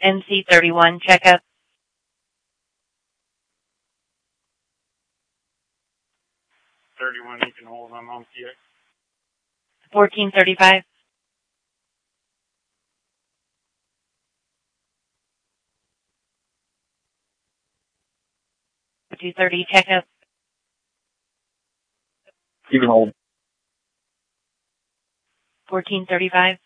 NC31 checkup. 31, you can hold on TX. 1435. 230 checkup. You can hold. 1435.